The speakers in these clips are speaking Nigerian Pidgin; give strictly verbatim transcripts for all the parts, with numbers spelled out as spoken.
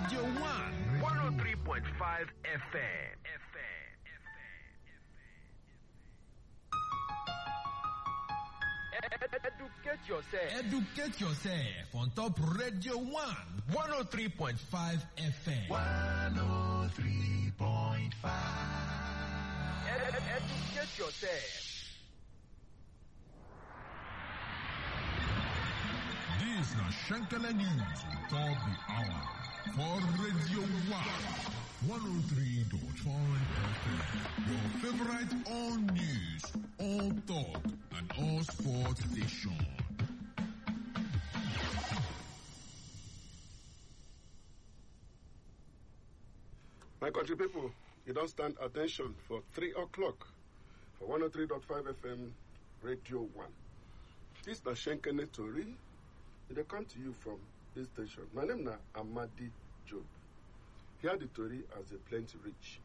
Radio one. one oh three point five F M. Educate yourself. Educate yourself on top Radio one. one oh three point five F M. one oh three point five. Ed- ed- educate yourself. This is Shankala News on top the hour for Radio one. one oh three point five F M. Your favorite all news, all talk, and all sports station. My country people, you don't stand attention for three o'clock for one oh three point five F M Radio one. This is Shenkene Tori. They come to you from this station. My name is Amadi Job. Hear the Tori as they plenty rich.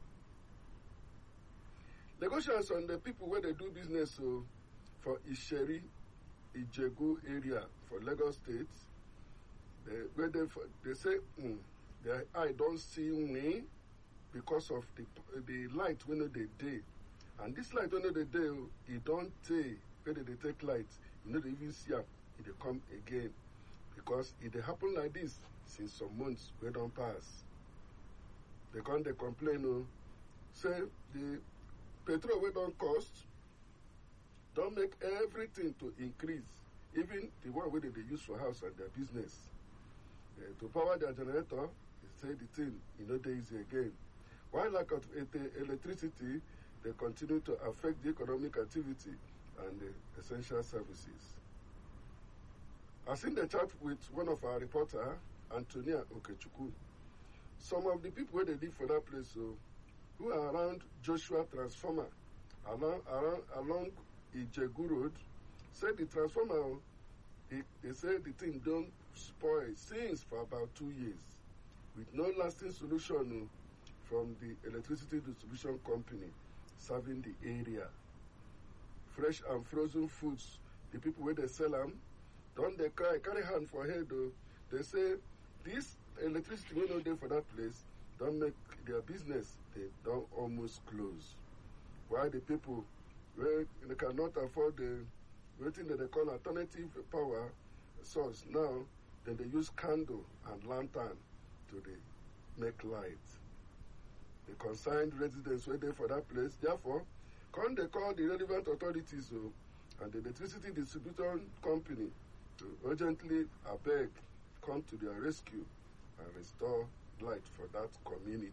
Negotiations on the people where they do business so for Isheri, Ijegu area for Lagos State. They, where they, they say, mm, their eye don't see me because of the the light when they day. And this light when they day, it don't take, where they take light, you know they even see it, it come again. Because it happen like this since some months we don't pass. They come they complain, oh, say the petrol we don't cost, don't make everything to increase, even the one where they use for house and their business. Uh, to power their generator, they say the thing, you know, they easy again. While lack of electricity, they continue to affect the economic activity and the essential services. I seen the chat with one of our reporter, Antonia Okechukwu. Some of the people where they live for that place, so, who are around Joshua Transformer, along, around, along Ijegu Road, said the transformer, they, they say the thing don't spoil since for about two years, with no lasting solution from the electricity distribution company serving the area. Fresh and frozen foods, the people where they sell them, don't they cry, carry hand for head though. They say this electricity we know there for that place don't make their business, they don't almost close. Why the people where they cannot afford the waiting that they call alternative power source now, then they use candle and lantern to the make light. The concerned residents were there for that place, therefore, can they call the relevant authorities uh, and the electricity distribution company to urgently, I beg, come to their rescue and restore light for that community.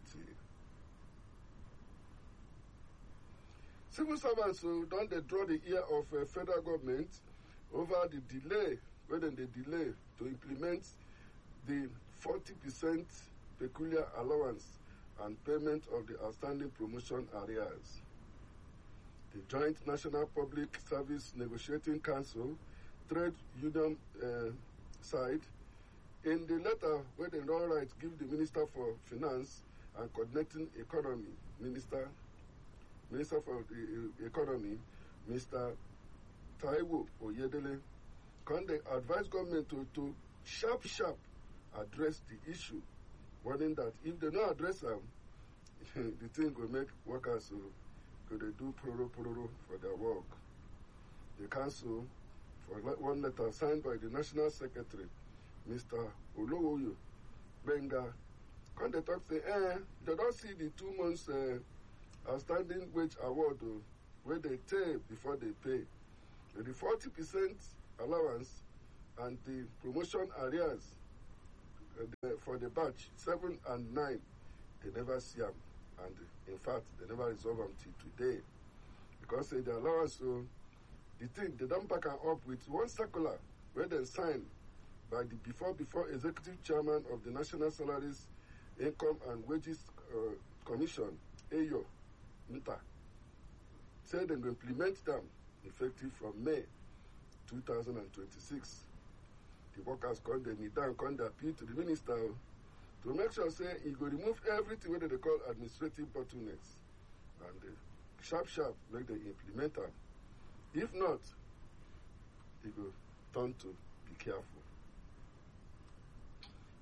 Civil servants uh, don't they draw the ear of uh, federal government over the delay, whether they delay to implement the forty percent peculiar allowance and payment of the outstanding promotion arrears. The Joint National Public Service Negotiating Council, Trade Union uh, side, in the letter where they don't write, give the Minister for Finance and Coordinating Economy, Minister, Minister for the uh, Economy, Mister Taiwo Oyedele, can they advise government to, to sharp, sharp address the issue, warning that if they don't address them, the thing will make workers uh, could they do proro proro for their work. The council, for one letter signed by the National Secretary, Mister Olowoyo Benga, can they talk say, eh, they don't see the two months uh, outstanding wage award uh, where they pay before they pay. The forty percent allowance and the promotion arrears uh, the, for the batch seven and nine, they never see them. And in fact, they never resolve them till today. Because uh, the allowance, uh, the thing, they don't back up with one circular where they sign by the before before executive chairman of the National Salaries, Income and Wages uh, Commission, A Y O, N T A, said they will implement them effective from May two thousand twenty-six. The workers come, they need down, come, they appeal to the minister to make sure, say, he will remove everything what they call administrative bottlenecks and uh, sharp, sharp, make them implement them. If not, he will turn to be careful.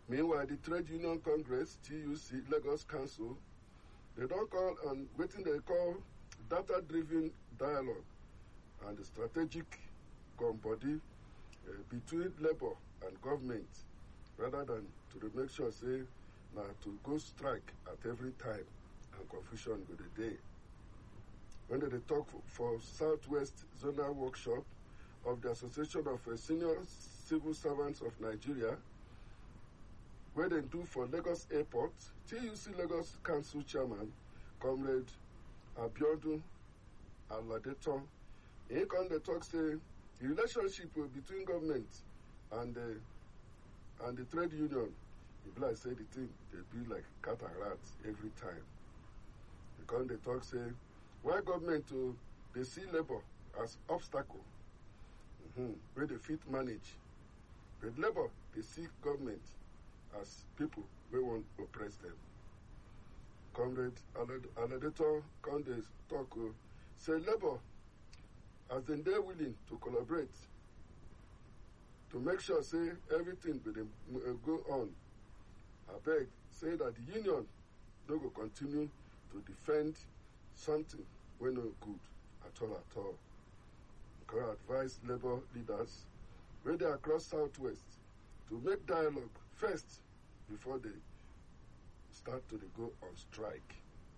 Meanwhile, the Trade Union Congress, T U C, Lagos Council, they don't call on waiting they call data-driven dialogue and the strategic gun body uh, between labor and government, rather than to make sure say now to go strike at every time and confusion go the day. When they talk for, for Southwest Zonal Workshop of the Association of uh, Senior Civil Servants of Nigeria, where they do for Lagos Airport, T U C Lagos Council Chairman, Comrade Abiodun Aladeton, he come the talk say the relationship between government and the and the trade union, if like say the thing they be like cat and rat every time. They come the talk say why government to they see labor as obstacle, mm-hmm, where they fit manage, but labor they see government as people we want to oppress them. Comrade Aladeton come the talk uh, say labor as then they're willing to collaborate to make sure say everything will uh, go on. I beg say that the union no go continue to defend something we no good at all at all. Can advise labor leaders where they across Southwest to make dialogue first before they start to go on strike.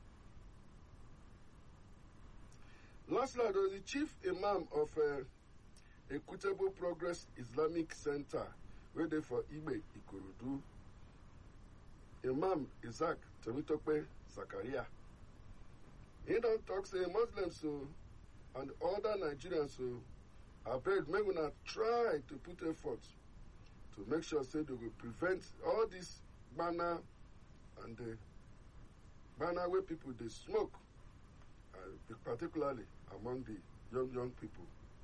Last night, the chief imam of uh, Equitable Progress Islamic Center, where they for Ibe Ikorodu, Imam Isaac Temitope Zakaria. He don't talk say Muslims so and other Nigerians so I beg may we not try to put effort to make sure say they will prevent all this banner and the banner where people they smoke, uh, particularly among the young young people.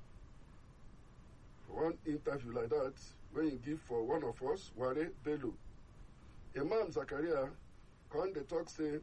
For one interview like that, when you give for one of us, Ware Bello, Imam Zakaria, come they talk say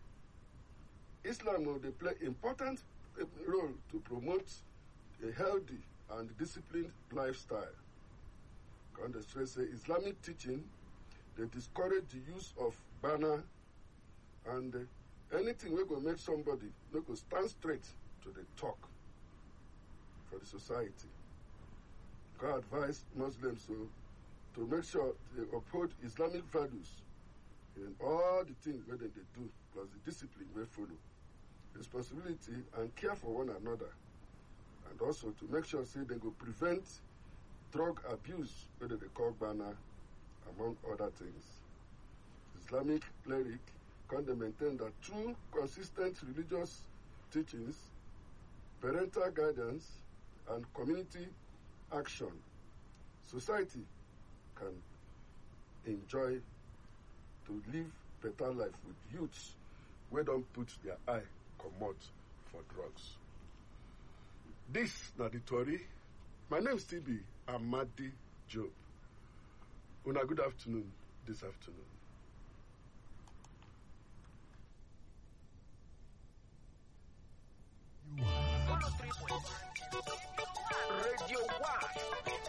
Islam will they play important role to promote a healthy and disciplined lifestyle. Come they stress say Islamic teaching they discourage the use of banner and uh, anything we go make somebody they go stand straight to the talk for the society. God advise Muslims so to make sure they uphold Islamic values in all the things where they, they do, plus the discipline we follow, responsibility and care for one another, and also to make sure say they go prevent drug abuse, whether they call banner, among other things. Islamic cleric can they maintain that through consistent religious teachings, parental guidance, and community action, society can enjoy to live better life with youths who don't put their eye commot for drugs. This na the story. My name is T B Amadi Job. Una good afternoon this afternoon. Radio One.